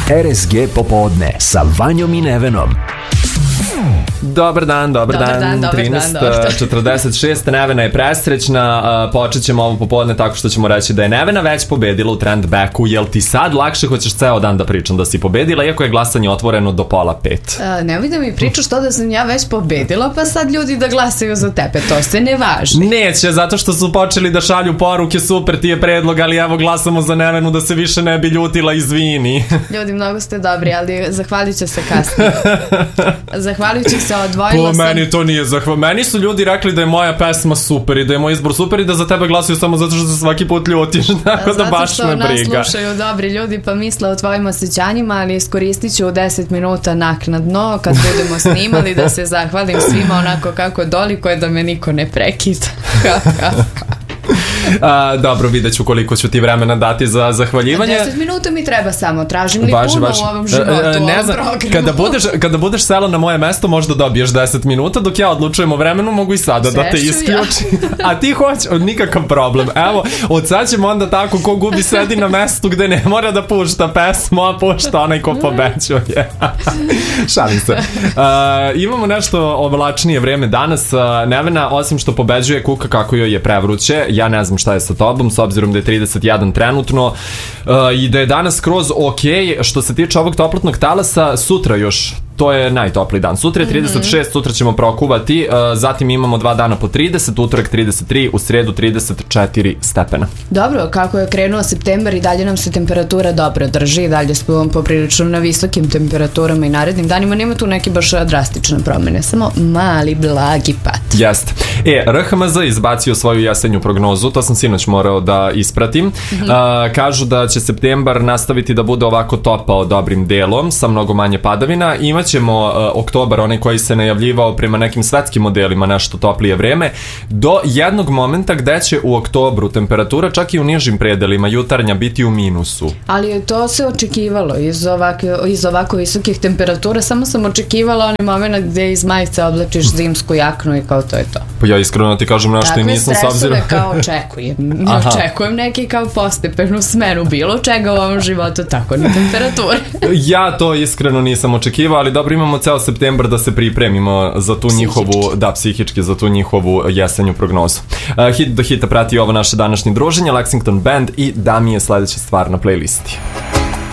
RSG popodne sa Vanjom i Nevenom. Dobar dan. 13:46, Nevena je presrećna, počet ćemo ovo popodne tako što ćemo reći da je Nevena već pobedila u Trendbacku. Jel ti sad lakše, hoćeš ceo dan da pričam da si pobedila, iako je glasanje otvoreno do 4:30? Nemoj da mi pričaš to da sam ja već pobedila, pa sad ljudi da glasaju za tebe, to se ne važi. Neće, zato što su počeli da šalju poruke, super ti je predlog, ali evo glasamo za Nevenu da se više ne bi ljutila, izvini. Ljudi, mnogo ste dobri, ali zahvalit će se kasnije. Zahvalit će se, odvojila sam. Po meni to nije meni su ljudi rekli da je moja pesma super i da je moj izbor super i da za tebe glasuju samo zato što se svaki put ljutiš, tako da baš me briga. Zato što nas slušaju dobri ljudi pa misle o tvojim osjećanjima, ali iskoristit ću 10 minuta naknadno kad budemo snimali da se zahvalim svima onako kako doliko je, da me niko ne prekida. Dobro, vidjet ću koliko ću ti vremena dati za zahvaljivanje. 10 minuta mi treba samo, tražim li puno u ovom životu, u ovom programu. Kada budeš sela na moje mesto možda dobiješ 10 minuta, dok ja odlučujem o vremenu mogu i sada da te isključim. A ti hoćeš, nikakav problem. Evo, od sad ćemo onda tako, ko gubi sedi na mestu gde ne mora da pušta pesmu, a pušta onaj ko pobeđuje. Šalim se. Imamo nešto oblačnije vreme danas. Nevena, osim što pobeđuje, kuka kako joj je prevruće. Ja ne znam šta je sa tobom, s obzirom da je 31 trenutno i da je danas skroz ok. Što se tiče ovog toplotnog talasa, sutra još, to je najtopliji dan. Sutra je 36, sutra ćemo prokuvati, zatim imamo 2 dana po 30, utorak 33, u sredu 34 stepena. Dobro, kako je krenuo septembar i dalje nam se temperatura dobro drži, i dalje smo poprilično na visokim temperaturama i narednim danima, nema tu neke baš drastične promjene, samo mali blagi pad. Jeste. RHMZ izbacio svoju jesenju prognozu, to sam sinoć morao da ispratim. Kažu da će septembar nastaviti da bude ovako topao dobrim delom, sa mnogo manje padavina. Imaćemo oktobar, onaj koji se najavljivao prema nekim svetskim modelima nešto toplije vreme, do jednog momenta gde će u oktobru temperatura čak i u nižim predelima jutarnja biti u minusu. Ali to se očekivalo iz ovako visokih temperatura, samo sam očekivala onaj moment gde iz majice oblačiš zimsku jaknu i kao to je to. Pa ja iskreno ti kažem nešto i nisam s obzirom. Takve stresove kao očekujem. Očekujem neki kao postepenu smenu bilo čega u ovom životu, tako ni temperature. Ja to iskreno nisam očekivao, ali dobro, imamo ceo septembar da se pripremimo za tu njihovu, psihički, za tu njihovu jesenju prognozu. Hit do hita prati ovo naše današnje druženje, Lexington Band i da mi je sledeća stvar na playlisti.